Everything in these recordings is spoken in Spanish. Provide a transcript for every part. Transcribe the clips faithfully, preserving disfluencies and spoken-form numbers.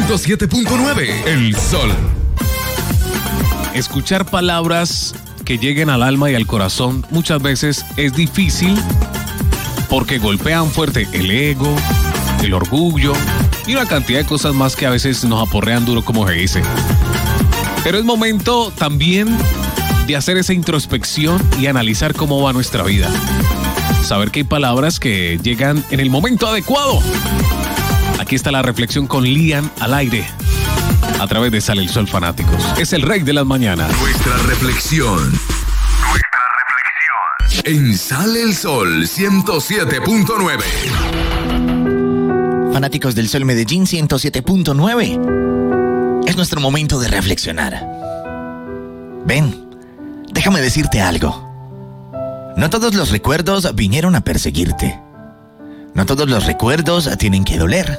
ciento siete punto nueve, El Sol. Escuchar palabras que lleguen al alma y al corazón muchas veces es difícil porque golpean fuerte el ego, el orgullo y una cantidad de cosas más que a veces nos aporrean duro, como se dice. Pero es momento también de hacer esa introspección y analizar cómo va nuestra vida. Saber que hay palabras que llegan en el momento adecuado. Aquí está la reflexión con Lian al aire, a través de Sale el Sol Fanáticos. Es el rey de las mañanas. Nuestra reflexión. Nuestra reflexión. En Sale el Sol ciento siete punto nueve. Fanáticos del Sol Medellín ciento siete punto nueve. Es nuestro momento de reflexionar. Ven, déjame decirte algo. No todos los recuerdos vinieron a perseguirte. No todos los recuerdos tienen que doler.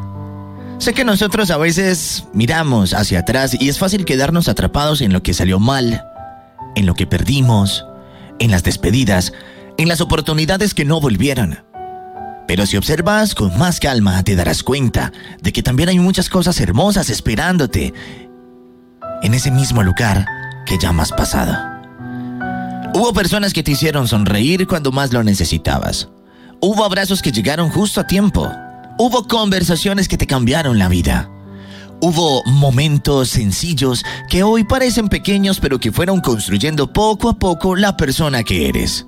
Sé que nosotros a veces miramos hacia atrás y es fácil quedarnos atrapados en lo que salió mal, en lo que perdimos, en las despedidas, en las oportunidades que no volvieron. Pero si observas con más calma, te darás cuenta de que también hay muchas cosas hermosas esperándote en ese mismo lugar que llamas pasado. Hubo personas que te hicieron sonreír cuando más lo necesitabas. Hubo abrazos que llegaron justo a tiempo. Hubo conversaciones que te cambiaron la vida. Hubo momentos sencillos que hoy parecen pequeños, pero que fueron construyendo poco a poco la persona que eres.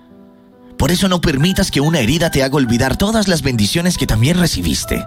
Por eso no permitas que una herida te haga olvidar todas las bendiciones que también recibiste.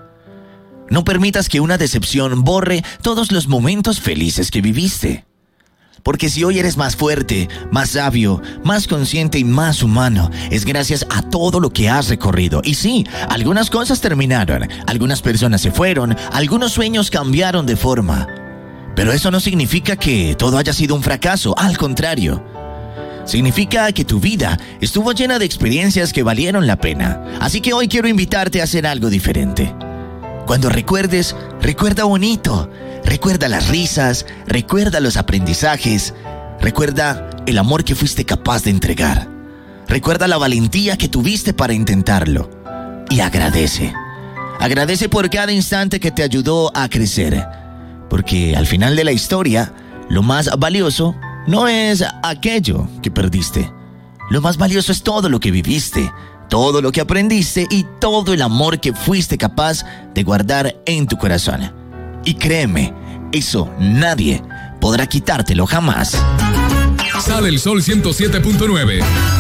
No permitas que una decepción borre todos los momentos felices que viviste. Porque si hoy eres más fuerte, más sabio, más consciente y más humano, es gracias a todo lo que has recorrido. Y sí, algunas cosas terminaron, algunas personas se fueron, algunos sueños cambiaron de forma. Pero eso no significa que todo haya sido un fracaso, al contrario. Significa que tu vida estuvo llena de experiencias que valieron la pena. Así que hoy quiero invitarte a hacer algo diferente. Cuando recuerdes, recuerda bonito. Recuerda las risas, recuerda los aprendizajes, recuerda el amor que fuiste capaz de entregar. Recuerda la valentía que tuviste para intentarlo. Y agradece. Agradece por cada instante que te ayudó a crecer. Porque al final de la historia, lo más valioso no es aquello que perdiste. Lo más valioso es todo lo que viviste, todo lo que aprendiste y todo el amor que fuiste capaz de guardar en tu corazón. Y créeme, eso nadie podrá quitártelo jamás. Sale el Sol ciento siete punto nueve.